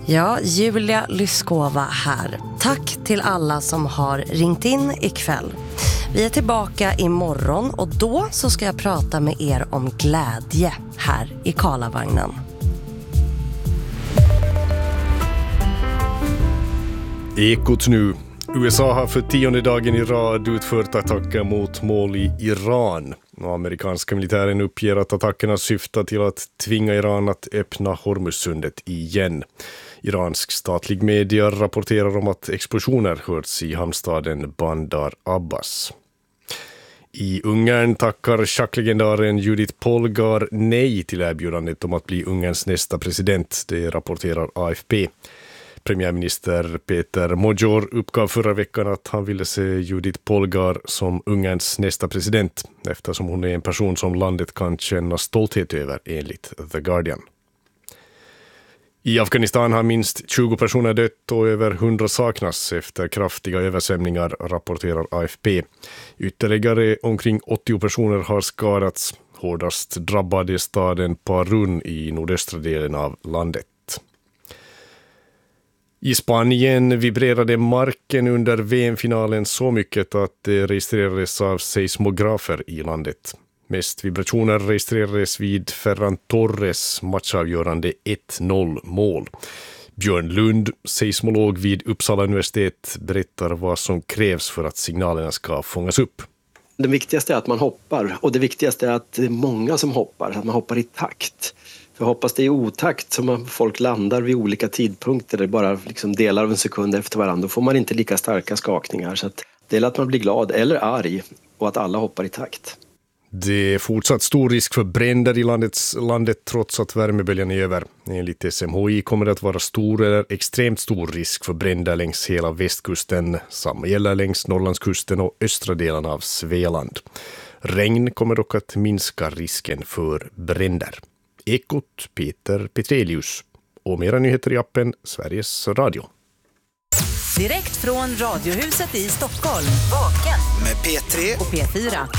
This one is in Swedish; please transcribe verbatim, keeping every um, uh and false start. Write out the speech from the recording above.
Ja, Julia Lyskova här. Tack till alla som har ringt in ikväll. Vi är tillbaka imorgon och då så ska jag prata med er om glädje här i Karlavagnen. Ekot nu. U S A har för tionde dagen i rad utfört attacker mot mål i Iran. Amerikanska militären uppger att attackerna syftar till att tvinga Iran att öppna Hormuzsundet igen. Iransk statlig media rapporterar om att explosioner hörts i hamnstaden Bandar Abbas. I Ungern tackar schacklegendaren Judith Polgar nej till erbjudandet om att bli Ungerns nästa president, det rapporterar A F P. Premiärminister Peter Magyar uppgav förra veckan att han ville se Judith Polgar som Ungerns nästa president eftersom hon är en person som landet kan känna stolthet över, enligt The Guardian. I Afghanistan har minst tjugo personer dött och över hundra saknas efter kraftiga översvämningar, rapporterar A F P. Ytterligare omkring åttio personer har skadats. Hårdast drabbade staden Parun i nordöstra delen av landet. I Spanien vibrerade marken under V M-finalen så mycket att det registrerades av seismografer i landet. Mest vibrationer registrerades vid Ferran Torres matchavgörande ett noll mål. Björn Lund, seismolog vid Uppsala universitet, berättar vad som krävs för att signalerna ska fångas upp. Det viktigaste är att man hoppar, och det viktigaste är att det är många som hoppar, att man hoppar i takt. För hoppas det är i otakt som folk landar vid olika tidpunkter, det är bara liksom delar av en sekund efter varandra, då får man inte lika starka skakningar. Så att det är att man blir glad eller arg och att alla hoppar i takt. Det är fortsatt stor risk för bränder i landets, landet trots att värmeböljan är över. Enligt S M H I kommer det att vara stor eller extremt stor risk för bränder längs hela västkusten. Samma gäller längs Norrlandskusten och östra delen av Svealand. Regn kommer dock att minska risken för bränder. Ekot Peter Petrelius och mera nyheter i appen Sveriges Radio. Direkt från Radiohuset i Stockholm. Vaken med P tre och P fyra.